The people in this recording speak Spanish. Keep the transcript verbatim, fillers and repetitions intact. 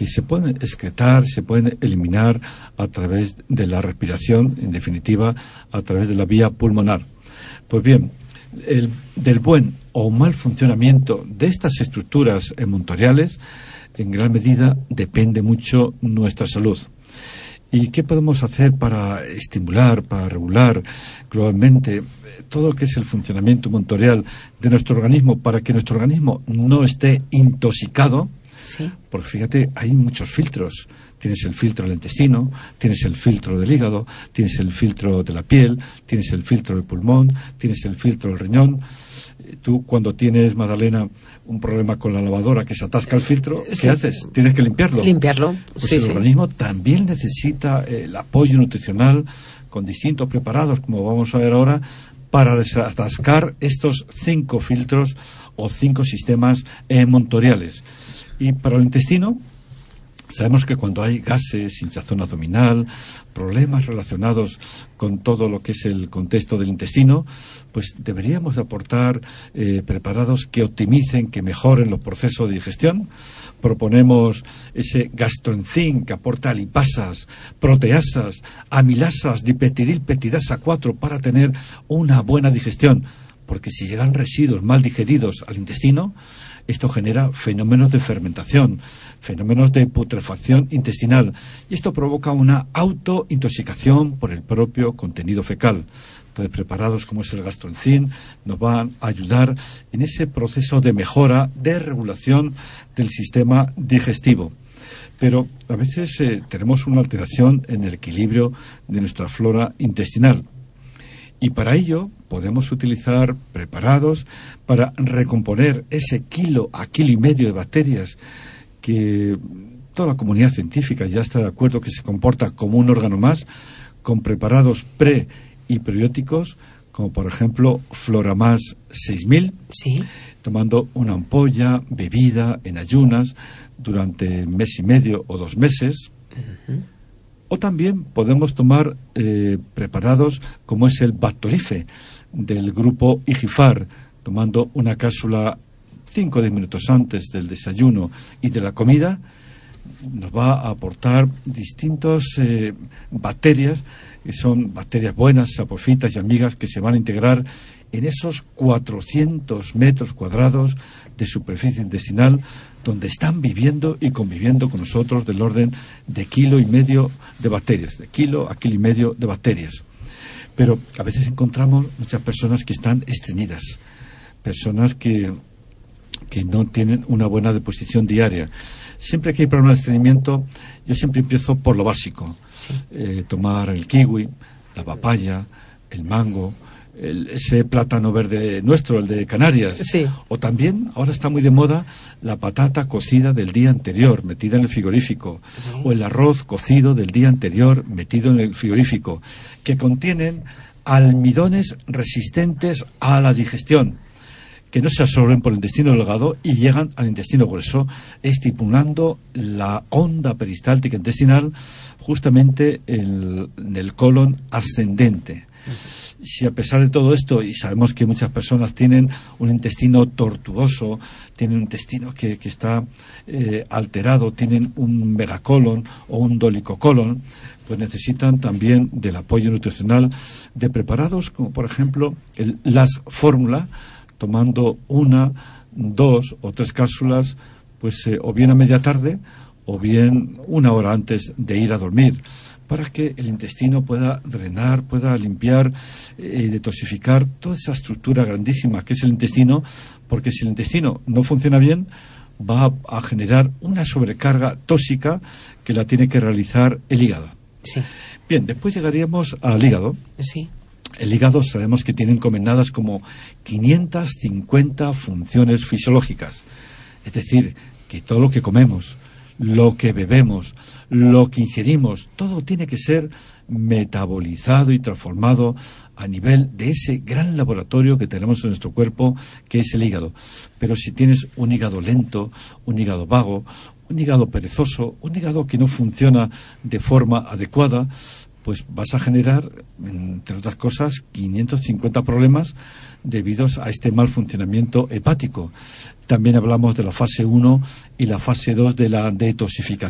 que se pueden excretar, se pueden eliminar a través de la respiración, en definitiva, a través de la vía pulmonar. Pues bien, el, del buen o mal funcionamiento de estas estructuras emontoriales, en gran medida depende mucho nuestra salud. ¿Y qué podemos hacer para estimular, para regular globalmente todo lo que es el funcionamiento emontorial de nuestro organismo para que nuestro organismo no esté intoxicado? Sí. Porque fíjate, hay muchos filtros. Tienes el filtro del intestino, tienes el filtro del hígado, tienes el filtro de la piel, tienes el filtro del pulmón, tienes el filtro del riñón. Tú, cuando tienes, Magdalena, un problema con la lavadora que se atasca el filtro, ¿qué sí. haces? Tienes que limpiarlo. Limpiarlo, Pues sí, el sí. organismo también necesita el apoyo nutricional con distintos preparados, como vamos a ver ahora, para desatascar estos cinco filtros o cinco sistemas emontoriales. Y para el intestino, sabemos que cuando hay gases, hinchazón abdominal, problemas relacionados con todo lo que es el contexto del intestino, pues deberíamos aportar eh, preparados que optimicen, que mejoren los procesos de digestión. Proponemos ese gastroenzim que aporta lipasas, proteasas, amilasas, dipeptidilpeptidasa cuatro para tener una buena digestión. Porque si llegan residuos mal digeridos al intestino, esto genera fenómenos de fermentación, fenómenos de putrefacción intestinal, y esto provoca una autointoxicación por el propio contenido fecal. Entonces, preparados como es el gastroenzim, nos van a ayudar en ese proceso de mejora, de regulación del sistema digestivo. Pero a veces eh, tenemos una alteración en el equilibrio de nuestra flora intestinal. Y para ello podemos utilizar preparados para recomponer ese kilo a kilo y medio de bacterias que toda la comunidad científica ya está de acuerdo que se comporta como un órgano más, con preparados pre y prebióticos, como por ejemplo Floramas seis mil, Sí. tomando una ampolla bebida en ayunas durante mes y medio o dos meses. Uh-huh. O también podemos tomar eh, preparados como es el Bactolife del grupo Igifar, tomando una cápsula cinco o diez minutos antes del desayuno y de la comida. Nos va a aportar distintas eh, bacterias, que son bacterias buenas, sapofitas y amigas, que se van a integrar en esos cuatrocientos metros cuadrados de superficie intestinal donde están viviendo y conviviendo con nosotros del orden de kilo y medio de bacterias, de kilo a kilo y medio de bacterias. Pero a veces encontramos muchas personas que están estreñidas, personas que, que no tienen una buena deposición diaria. Siempre que hay problemas de estreñimiento, yo siempre empiezo por lo básico. Sí. Eh, tomar el kiwi, la papaya, el mango, el, ese plátano verde nuestro, el de Canarias. Sí. O también, ahora está muy de moda, la patata cocida del día anterior, metida en el frigorífico. Sí. O el arroz cocido del día anterior, metido en el frigorífico, que contienen almidones resistentes a la digestión, que no se absorben por el intestino delgado y llegan al intestino grueso, estimulando la onda peristáltica intestinal justamente en el colon ascendente. Si a pesar de todo esto, y sabemos que muchas personas tienen un intestino tortuoso, tienen un intestino que, que está eh, alterado, tienen un megacolon o un dolicocolon, pues necesitan también del apoyo nutricional de preparados como por ejemplo el Las Fórmula, tomando una, dos o tres cápsulas, pues eh, o bien a media tarde o bien una hora antes de ir a dormir, para que el intestino pueda drenar, pueda limpiar y eh, detoxificar toda esa estructura grandísima que es el intestino, porque si el intestino no funciona bien, va a, a generar una sobrecarga tóxica que la tiene que realizar el hígado. Sí. Bien, después llegaríamos al hígado. Sí. El hígado sabemos que tiene encomendadas como quinientas cincuenta funciones fisiológicas. Es decir, que todo lo que comemos, lo que bebemos, lo que ingerimos, todo tiene que ser metabolizado y transformado a nivel de ese gran laboratorio que tenemos en nuestro cuerpo, que es el hígado. Pero si tienes un hígado lento, un hígado vago, un hígado perezoso, un hígado que no funciona de forma adecuada, pues vas a generar, entre otras cosas, quinientos cincuenta problemas debidos a este mal funcionamiento hepático. También hablamos de la fase uno y la fase dos de la detoxificación